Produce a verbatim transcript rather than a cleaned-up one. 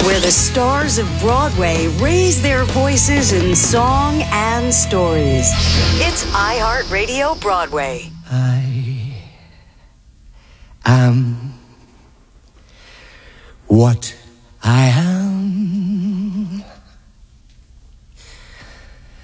where the stars of Broadway raise their voices in song and stories. It's iHeartRadio Broadway. I am what I am.